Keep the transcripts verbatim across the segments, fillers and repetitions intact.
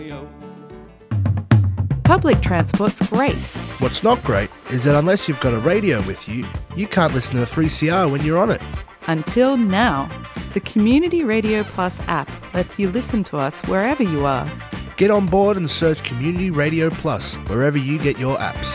Public transport's great. What's not great is that unless you've got a radio with you, you can't listen to three C R when you're on it. Until now. The Community Radio Plus app lets you listen to us wherever you are. Get on board and search Community Radio Plus wherever you get your apps.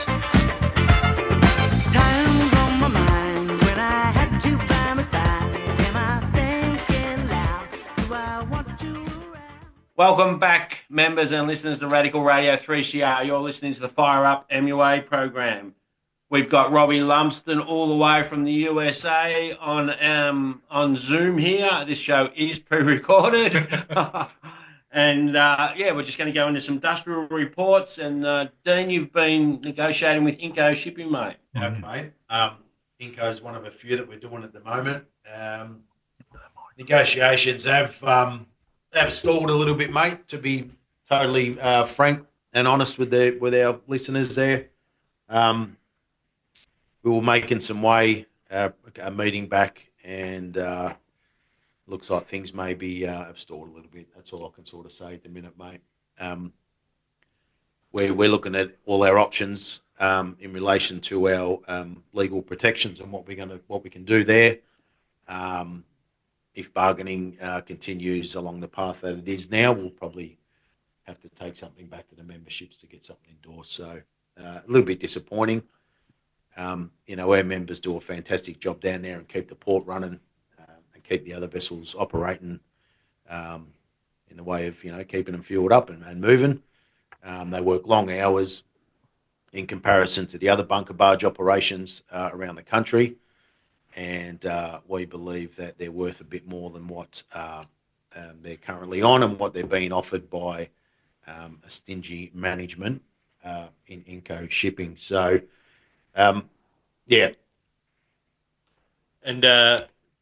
Time's on my mind when I had you by my side. Am I thinking loud? Do I want you around? Welcome back, members and listeners to Radical Radio three C R. You're listening to the Fire Up M U A program. We've got Robbie Lumsden all the way from the U S A on um, on Zoom here. This show is pre-recorded. and, uh, yeah, we're just going to go into some industrial reports. And, uh, Dean, you've been negotiating with Inco Shipping, mate. Yeah, mate. Um, Inco is one of a few that we're doing at the moment. Um, negotiations have um, have stalled a little bit, mate, to be totally uh, frank and honest with the with our listeners there. Um We were making some way, uh, a meeting back, and uh, looks like things maybe uh, have stalled a little bit. That's all I can sort of say at the minute, mate. Um, we're, we're looking at all our options um, in relation to our um, legal protections and what we're going to, what we can do there. Um, if bargaining uh, continues along the path that it is now, we'll probably have to take something back to the memberships to get something endorsed. So uh, a little bit disappointing. Um, you know, our members do a fantastic job down there and keep the port running uh, and keep the other vessels operating um, in the way of, you know, keeping them fueled up and, and moving. Um, they work long hours in comparison to the other bunker barge operations uh, around the country. And uh, we believe that they're worth a bit more than what uh, um, they're currently on and what they're being offered by um, a stingy management uh, in Inco Shipping. So, Um, yeah. And uh,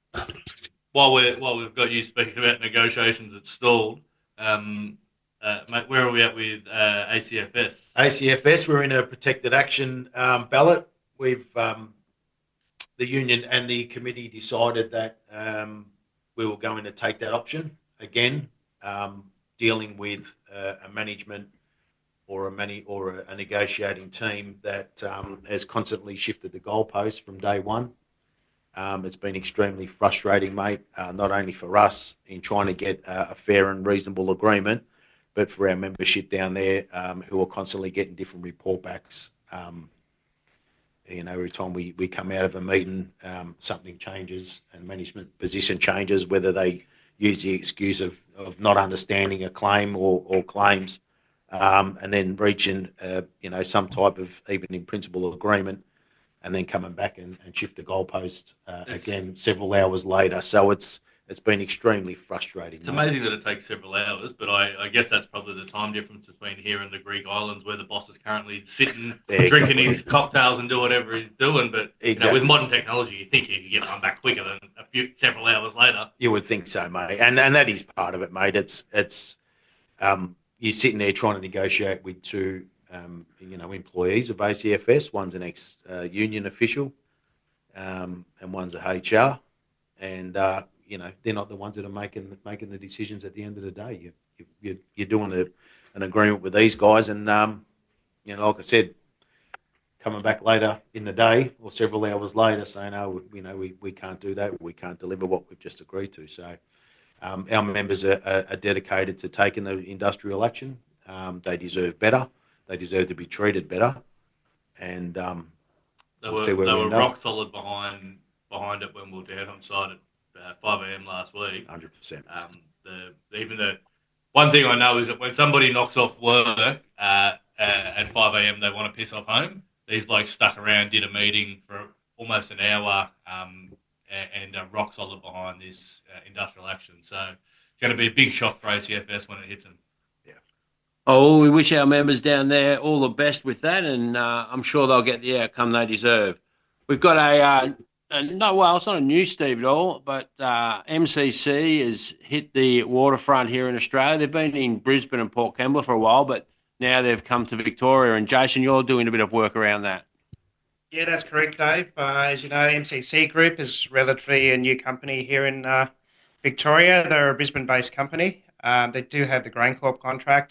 while we're while we've got you speaking about negotiations that stalled, um, uh, mate, where are we at with uh, A C F S? A C F S, we're in a protected action um, ballot. We've um, the union and the committee decided that um, we were going to take that option again, um, dealing with uh, a management. or a many or a, a negotiating team that um, has constantly shifted the goalposts from day one. Um, it's been extremely frustrating, mate, uh, not only for us in trying to get uh, a fair and reasonable agreement, but for our membership down there um, who are constantly getting different report backs. Um, you know, every time we, we come out of a meeting, um, something changes and management position changes, whether they use the excuse of, of not understanding a claim or, or claims. Um, and then reaching, uh, you know, some type of even in principle agreement, and then coming back and, and shift the goalpost uh, again several hours later. So it's it's been extremely frustrating. It's mate. amazing that it takes several hours, but I, I guess that's probably the time difference between here and the Greek islands, where the boss is currently sitting, Yeah, drinking exactly. his cocktails and do whatever he's doing. But you know, Exactly. with modern technology, you think you can get one back quicker than a few several hours later. You would think so, mate, and and that is part of it, mate. It's it's um, you're sitting there trying to negotiate with two, um, you know, employees of A C F S. One's an ex-union uh, official, um, and one's a H R, and uh, you know they're not the ones that are making making the decisions at the end of the day. You, you, you you're doing a, an agreement with these guys, and um, you know, like I said, coming back later in the day or several hours later, saying, "Oh, you know, we, we can't do that. We can't deliver what we've just agreed to." So. Um, our members are, are, are dedicated to taking the industrial action. Um, they deserve better. They deserve to be treated better. And um, They we'll were see they where we were end up. rock solid behind behind it when we were down on site at uh, five a.m. last week. one hundred percent. Um, the even the one thing I know is that when somebody knocks off work uh, uh, at five a.m. they want to piss off home. These blokes stuck around, did a meeting for almost an hour, um, and, and uh, rock solid behind this uh, industrial action. So it's going to be a big shock for A C F S when it hits them. Oh, we wish our members down there all the best with that, and uh, I'm sure they'll get the outcome they deserve. We've got a, uh, a no, well, it's not a new Steve at all, but uh, M C C has hit the waterfront here in Australia. They've been in Brisbane and Port Kembla for a while, but now they've come to Victoria. And Jason, you're doing a bit of work around that. Yeah, that's correct, Dave. Uh, as you know, M C C Group is relatively a new company here in uh, Victoria. They're a Brisbane-based company. Um, they do have the GrainCorp contract.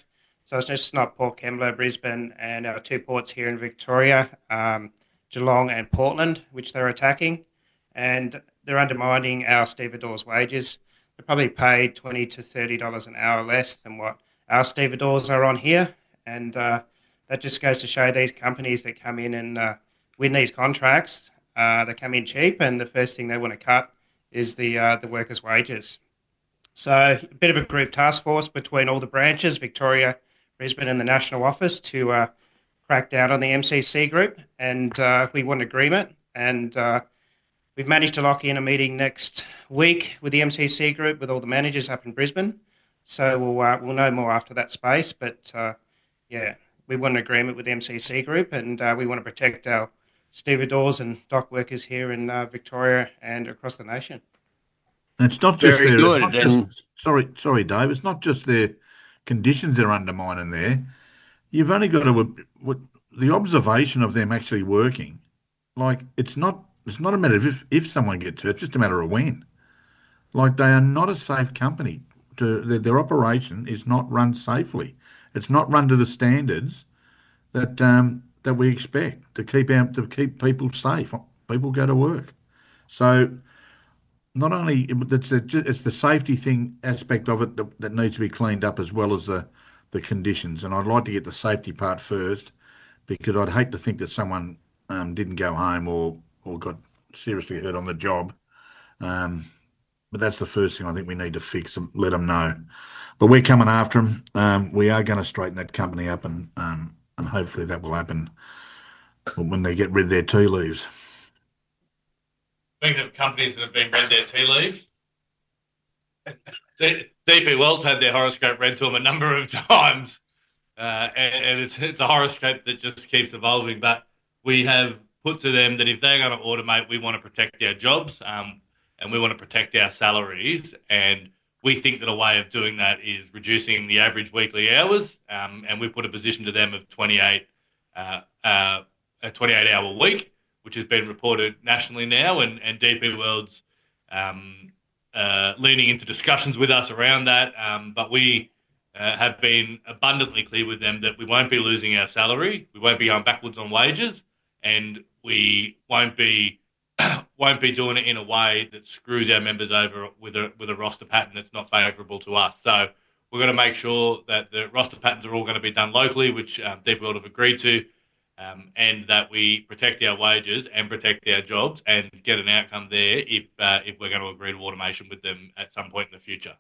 So it's just not Port Kembla, Brisbane, and our two ports here in Victoria, um, Geelong and Portland, which they're attacking. And they're undermining our stevedores' wages. They're probably paid twenty to thirty dollars an hour less than what our stevedores are on here. And uh, that just goes to show these companies that come in and uh, win these contracts, uh, they come in cheap, and the first thing they want to cut is the uh, the workers' wages. So a bit of a group task force between all the branches, Victoria, Brisbane and the national office, to uh, crack down on the M C C group. And uh, we want agreement. And uh, we've managed to lock in a meeting next week with the M C C group with all the managers up in Brisbane. So we'll, uh, we'll know more after that space. But, uh, yeah, we want an agreement with the M C C group, and uh, we want to protect our stevedores and dock workers here in uh, Victoria and across the nation. It's not just Very their, good, it's not and- just, sorry, sorry, Dave. It's not just their conditions they're undermining there. You've only got to what, the observation of them actually working. Like it's not, it's not a matter of if, if someone gets hurt. It's just a matter of when. Like they are not a safe company. To their, their operation is not run safely. It's not run to the standards that um, that we expect to keep out to keep people safe. People go to work, so. Not only it's the, it's the safety thing aspect of it that, that needs to be cleaned up as well as the, the conditions. And I'd like to get the safety part first because I'd hate to think that someone um, didn't go home or, or got seriously hurt on the job. Um, but that's the first thing I think we need to fix and let them know. But we're coming after them. Um, we are going to straighten that company up and um, and hopefully that will happen when they get rid of their tea leaves. Speaking of companies that have been read their tea leaves, D P World's had their horoscope read to them a number of times, uh, and, and it's, it's a horoscope that just keeps evolving. But we have put to them that if they're going to automate, we want to protect our jobs, um, and we want to protect our salaries, and we think that a way of doing that is reducing the average weekly hours, um, and we've put a position to them of twenty-eight, uh, uh, a twenty-eight hour week, which has been reported nationally now, and, and D P World's um, uh, leaning into discussions with us around that. Um, but we uh, have been abundantly clear with them that we won't be losing our salary, we won't be going backwards on wages, and we won't be won't be doing it in a way that screws our members over with a with a roster pattern that's not favourable to us. So we're going to make sure that the roster patterns are all going to be done locally, which um, D P World have agreed to. Um, and that we protect our wages and protect our jobs and get an outcome there if uh, if we're going to agree to automation with them at some point in the future.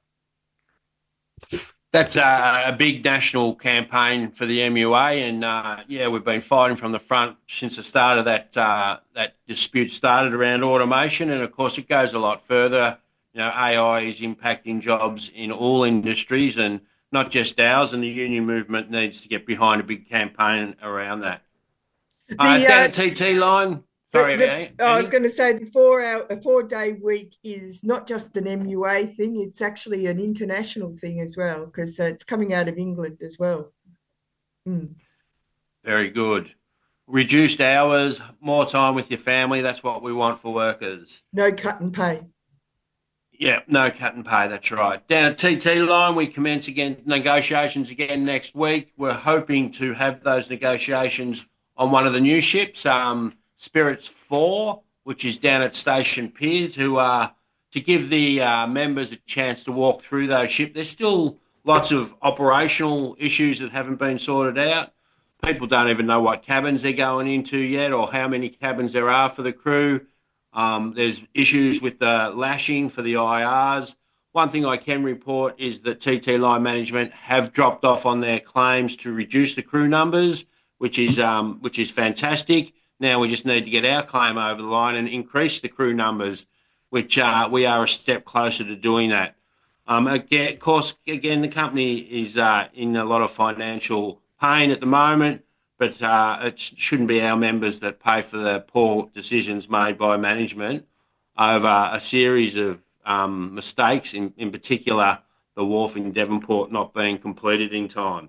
That's uh, a big national campaign for the M U A, and uh, yeah, we've been fighting from the front since the start of that uh, that dispute started around automation, and of course it goes a lot further. You know, A I is impacting jobs in all industries, and not just ours. And the union movement needs to get behind a big campaign around that. The, Uh, down uh, at T T line. Sorry, the- Annie. I was going to say the four hour, a four day week is not just an M U A thing; it's actually an international thing as well because uh, it's coming out of England as well. Mm. Very good. Reduced hours, more time with your family. That's what we want for workers. No cut and pay. Yeah, no cut and pay. That's right. Down at T T line, we commence again negotiations again next week. We're hoping to have those negotiations on one of the new ships, um, Spirits four, which is down at Station Pier, to uh, to give the uh, members a chance to walk through those ships. There's still lots of operational issues that haven't been sorted out. People don't even know what cabins they're going into yet or how many cabins there are for the crew. Um, there's issues with the lashing for the I Rs. One thing I can report is that T T line management have dropped off on their claims to reduce the crew numbers, which is um, which is fantastic. Now we just need to get our claim over the line and increase the crew numbers, which uh, we are a step closer to doing that. Um, again, of course, again, the company is uh, in a lot of financial pain at the moment, but uh, it shouldn't be our members that pay for the poor decisions made by management over a series of um, mistakes, in, in particular the wharf in Devonport not being completed in time.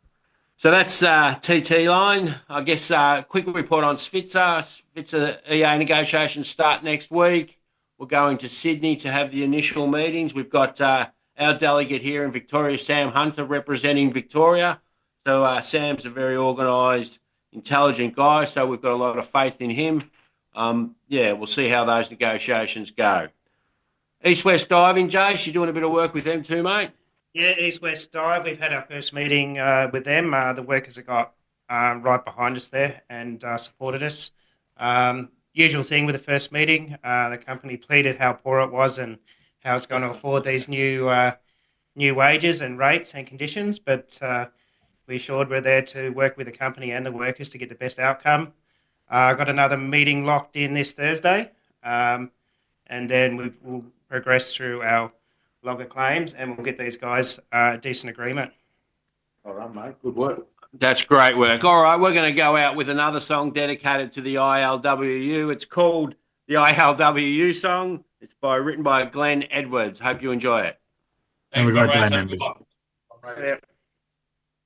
So that's uh, T T line. I guess a uh, quick report on Svitzer. Svitzer E A negotiations start next week. We're going to Sydney to have the initial meetings. We've got uh, our delegate here in Victoria, Sam Hunter, representing Victoria. So uh, Sam's a very organised, intelligent guy, so we've got a lot of faith in him. Um, yeah, we'll see how those negotiations go. East West Diving, Jace, you're doing a bit of work with them too, mate? Yeah, East West Dive. We've had our first meeting uh, with them. Uh, the workers have got um, right behind us there and uh, supported us. Um, usual thing with the first meeting, uh, the company pleaded how poor it was and how it's going to afford these new uh, new wages and rates and conditions. But uh, we assured we're there to work with the company and the workers to get the best outcome. I uh, got another meeting locked in this Thursday, um, and then we will progress through our logger claims, and we'll get these guys uh, a decent agreement. All right, mate. Good work. That's great work. All right, we're going to go out with another song dedicated to the I L W U. It's called the I L W U song. It's by written by Glenn Edwards. Hope you enjoy it. Have a Thanks, great Brad. day, Have a good members. one. Yeah.